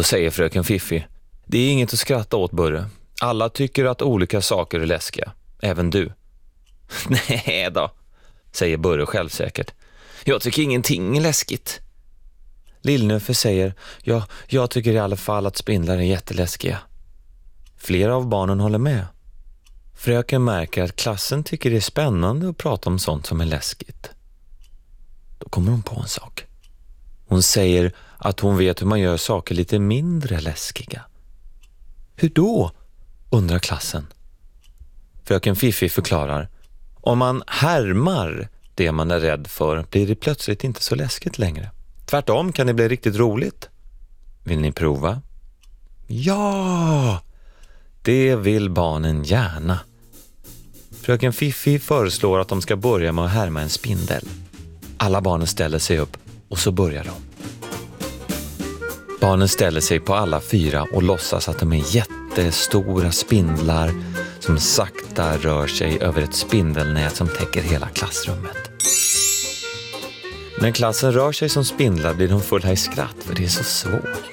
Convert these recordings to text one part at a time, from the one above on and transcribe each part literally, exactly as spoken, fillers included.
Då säger fröken Fiffi: det är inget att skratta åt, Burre. Alla tycker att olika saker är läskiga. Även du. Nej då, säger Burre självsäkert. Jag tycker ingenting är läskigt. Lillnöffe säger: ja, jag tycker i alla fall att spindlar är jätteläskiga. Flera av barnen håller med. Fröken märker att klassen tycker det är spännande att prata om sånt som är läskigt. Då kommer hon på en sak. Hon säger att hon vet hur man gör saker lite mindre läskiga. Hur då? Undrar klassen. Fröken Fiffi förklarar: om man härmar det man är rädd för blir det plötsligt inte så läskigt längre. Tvärtom kan det bli riktigt roligt. Vill ni prova? Ja! Det vill barnen gärna. Fröken Fiffi föreslår att de ska börja med att härma en spindel. Alla barnen ställer sig upp och så börjar de. Barnen ställer sig på alla fyra och låtsas att de är jättestora spindlar som sakta rör sig över ett spindelnät som täcker hela klassrummet. När klassen rör sig som spindlar blir de fulla i skratt för det är så svårt.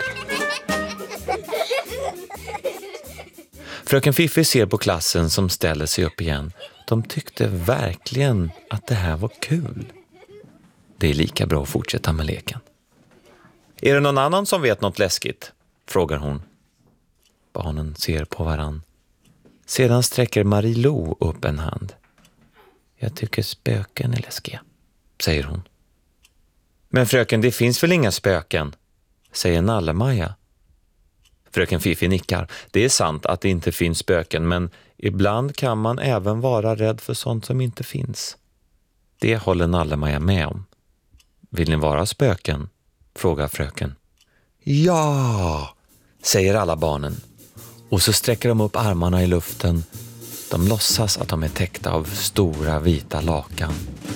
Fröken Fiffi ser på klassen som ställer sig upp igen. De tyckte verkligen att det här var kul. Det är lika bra att fortsätta med leken. Är det någon annan som vet något läskigt? Frågar hon. Barnen ser på varann. Sedan sträcker Marie-Lo upp en hand. Jag tycker spöken är läskiga, säger hon. Men fröken, det finns väl inga spöken, säger Nalle-Maja. Fröken Fiffi nickar. Det är sant att det inte finns spöken, men ibland kan man även vara rädd för sånt som inte finns. Det håller Nalle-Maja med om. Vill ni vara spöken? Frågar fröken. Ja, säger alla barnen. Och så sträcker de upp armarna i luften. De låtsas att de är täckta av stora vita lakan.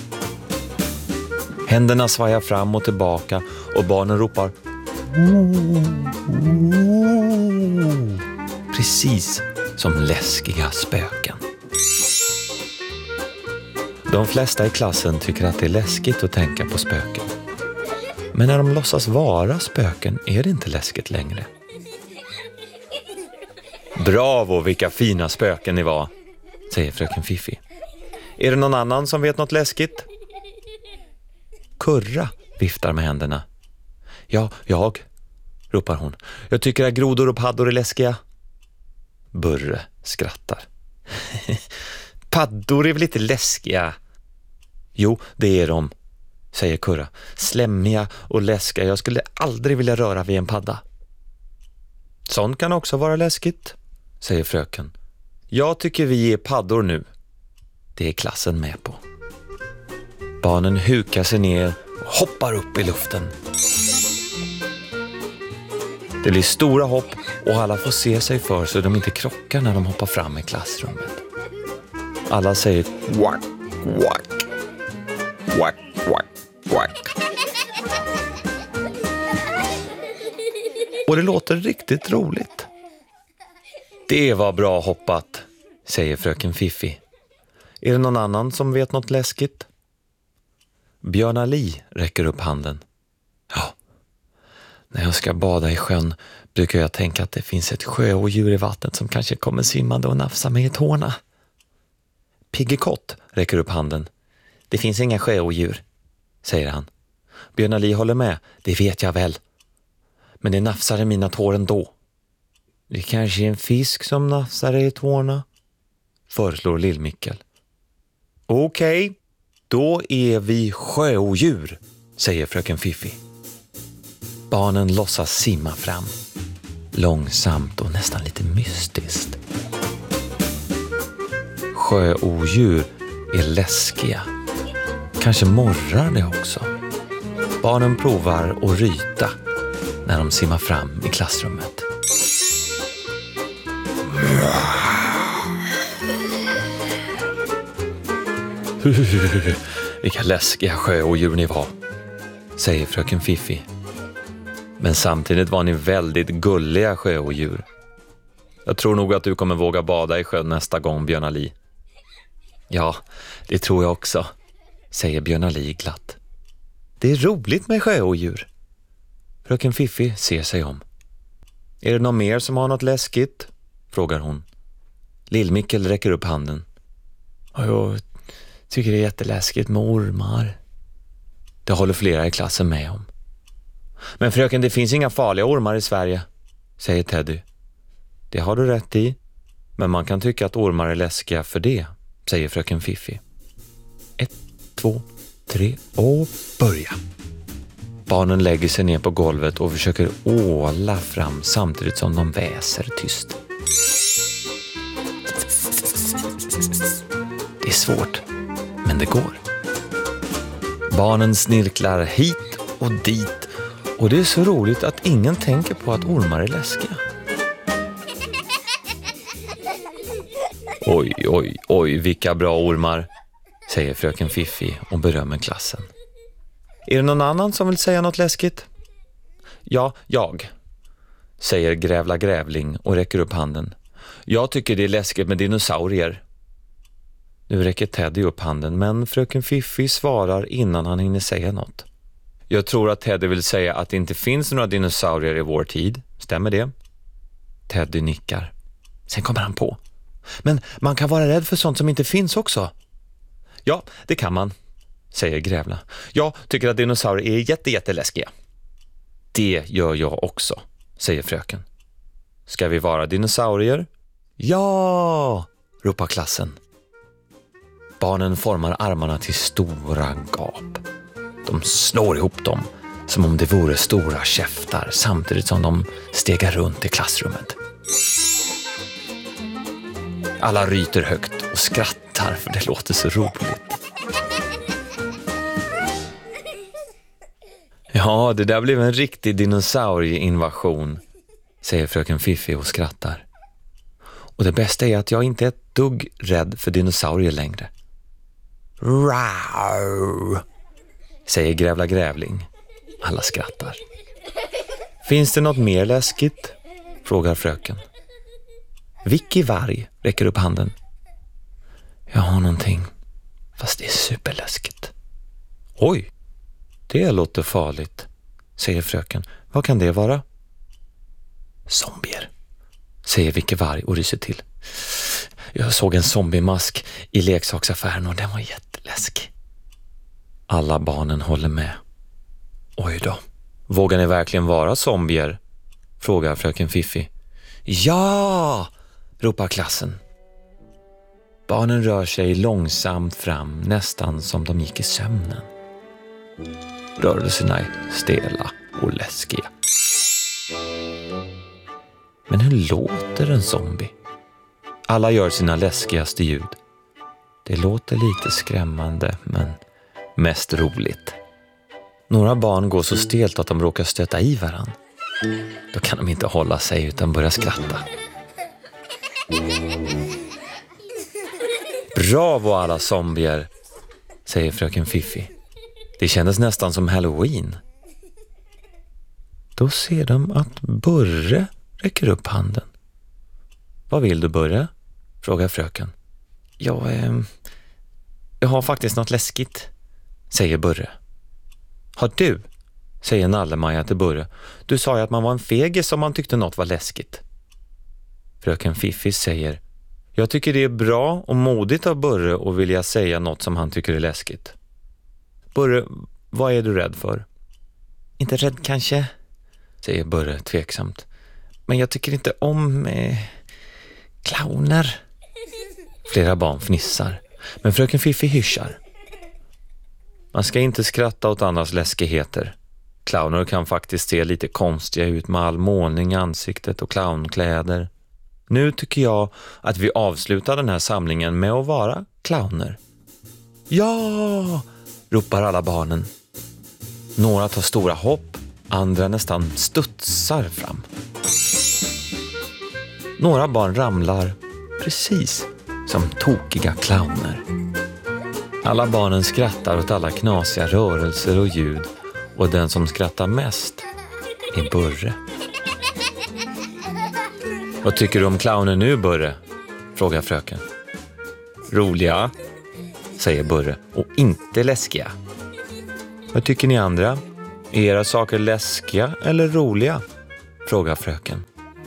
Händerna svajar fram och tillbaka och barnen ropar precis som läskiga spöken. De flesta i klassen tycker att det är läskigt att tänka på spöken. Men när de låtsas vara spöken är det inte läskigt längre. Bravo, vilka fina spöken ni var, säger fröken Fiffi. Är det någon annan som vet något läskigt? Kurra viftar med händerna. Ja, jag, ropar hon. Jag tycker att grodor och paddor är läskiga. Burre skrattar. Paddor är väl lite läskiga? Jo, det är de, säger Kurra. Slämmiga och läskiga. Jag skulle aldrig vilja röra vid en padda. Sånt kan också vara läskigt, säger fröken. Jag tycker vi är paddor nu. Det är klassen med på. Barnen hukar sig ner och hoppar upp i luften. Det blir stora hopp och alla får se sig för så de inte krockar när de hoppar fram i klassrummet. Alla säger quack, quack, quack, quack, quack. Och det låter riktigt roligt. Det var bra hoppat, säger fröken Fiffi. Är det någon annan som vet något läskigt? Björna Li räcker upp handen. Ja, när jag ska bada i sjön brukar jag tänka att det finns ett sjöodjur i vattnet som kanske kommer simmande och nafsa mig i tårna. Piggekott räcker upp handen. Det finns inga sjöodjur, säger han. Björna Li håller med, det vet jag väl. Men det nafsar i mina tår ändå. Det kanske är en fisk som nafsar i tårna, föreslår Lill-Mickel. Okej, okay, då är vi sjöodjur, säger fröken Fiffi. Barnen låtsas simma fram. Långsamt och nästan lite mystiskt. Sjöodjur är läskiga. Kanske morrar det också. Barnen provar att ryta när de simmar fram i klassrummet. Vilka läskiga sjöodjur ni var, säger fröken Fiffi. Men samtidigt var ni väldigt gulliga sjöodjur. Jag tror nog att du kommer våga bada i sjön nästa gång, Björna Li. Ja, det tror jag också, säger Björna Li glatt. Det är roligt med sjöodjur. Fröken Fiffi ser sig om. Är det någon mer som har något läskigt? Frågar hon. Lill-Mickel räcker upp handen. Jag tycker det är jätteläskigt med ormar. Det håller flera i klassen med om. Men fröken, det finns inga farliga ormar i Sverige, säger Teddy. Det har du rätt i, men man kan tycka att ormar är läskiga för det, säger fröken Fiffi. Ett, två, tre och börja. Barnen lägger sig ner på golvet och försöker åla fram samtidigt som de väser tyst. Det är svårt, men det går. Barnen snirklar hit och dit och det är så roligt att ingen tänker på att ormar är läskiga. Oj, oj, oj, vilka bra ormar, säger fröken Fiffi och berömmer klassen. Är det någon annan som vill säga något läskigt? Ja, jag, säger Grävla Grävling och räcker upp handen. Jag tycker det är läskigt med dinosaurier. Nu räcker Teddy upp handen, men fröken Fiffi svarar innan han hinner säga något. Jag tror att Teddy vill säga att det inte finns några dinosaurier i vår tid. Stämmer det? Teddy nickar. Sen kommer han på. Men man kan vara rädd för sånt som inte finns också. Ja, det kan man, säger Grävla. Jag tycker att dinosaurier är jätte, jätteläskiga. Det gör jag också, säger fröken. Ska vi vara dinosaurier? Ja, ropar klassen. Barnen formar armarna till stora gap. De slår ihop dem som om det vore stora käftar samtidigt som de stegar runt i klassrummet. Alla ryter högt och skrattar för det låter så roligt. Ja, det där blev en riktig dinosaurieinvasion, säger fröken Fiffi och skrattar. Och det bästa är att jag inte är ett dugg rädd för dinosaurier längre. Rar, säger Grävla Grävling. Alla skrattar. Finns det något mer läskigt? Frågar fröken. Vicky Varg räcker upp handen. Jag har någonting, fast det är superläskigt. Oj, det låter farligt, säger fröken. Vad kan det vara? Zombier, säger Vicky Varg och ryser till. Jag såg en zombiemask i leksaksaffären och den var jätteläskig. Alla barnen håller med. Oj då, vågar ni verkligen vara zombier? Frågar fröken Fiffi. Ja, ropar klassen. Barnen rör sig långsamt fram, nästan som de gick i sömnen. Rörelserna är stela och läskiga. Men hur låter en zombie? Alla gör sina läskigaste ljud. Det låter lite skrämmande, men mest roligt. Några barn går så stelt att de råkar stöta i varann. Då kan de inte hålla sig utan börja skratta. Bravo alla zombier, säger fröken Fiffi. Det kändes nästan som Halloween. Då ser de att Burre räcker upp handen. Vad vill du, Burre? Frågar fröken. Jag, eh, jag har faktiskt något läskigt, säger Burre. Har du? Säger Nalle-Maja till Burre. Du sa ju att man var en fegis om man tyckte något var läskigt. Fröken Fiffi säger. Jag tycker det är bra och modigt av Burre och vilja säga något som han tycker är läskigt. Burre, vad är du rädd för? Inte rädd kanske, säger Burre tveksamt. Men jag tycker inte om eh, clowner. Flera barn fnissar, men fröken Fiffi hyschar. Man ska inte skratta åt andras läskigheter. Clowner kan faktiskt se lite konstiga ut med all målning i ansiktet och clownkläder. Nu tycker jag att vi avslutar den här samlingen med att vara clowner. Ja, ropar alla barnen. Några tar stora hopp, andra nästan studsar fram. Några barn ramlar precis som tokiga clowner. Alla barnen skrattar åt alla knasiga rörelser och ljud och den som skrattar mest är Burre. Vad tycker du om clowner nu, Burre? Frågar fröken. Roliga, säger Burre, och inte läskiga. Vad tycker ni andra? Är era saker läskiga eller roliga? Frågar fröken.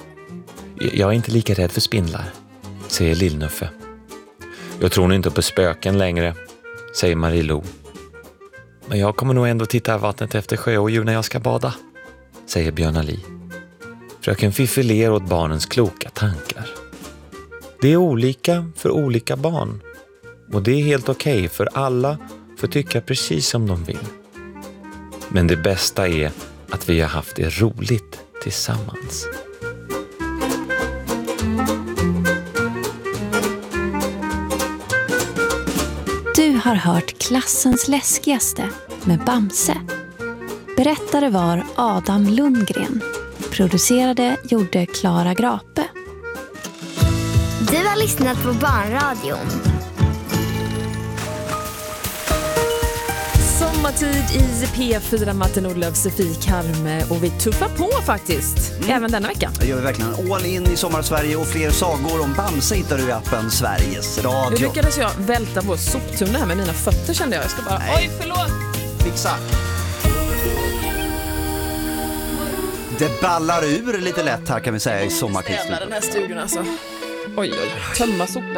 Jag är inte lika rädd för spindlar, säger Lillnuffe. Jag tror nog inte på spöken längre, säger Marie-Lo. Men jag kommer nog ändå titta i vattnet efter sjöodjur när jag ska bada, säger Björn-Ali. Fröken Fiffi ler åt barnens kloka tankar. Det är olika för olika barn. Och det är helt okej, för alla får tycka precis som de vill. Men det bästa är att vi har haft det roligt tillsammans. Du har hört Klassens läskigaste med Bamse. Berättare var Adam Lundgren. Producerade gjorde Klara Grape. Du har lyssnat på Barnradion. Sommartid i P fyra, Martin Olöf, Sofie Karme, och vi tuffar på faktiskt, mm. även denna vecka. Det gör vi verkligen. All in i Sommar-Sverige, och fler sagor om Bamse hittar du i appen Sveriges Radio. Nu lyckades jag välta på soptunna här med mina fötter, kände jag. Jag ska bara, Nej. oj förlåt. Fixa. Det ballar ur lite lätt här, kan vi säga, i sommartidsstudion. Den här studion alltså. Oj, oj, tömma sopor.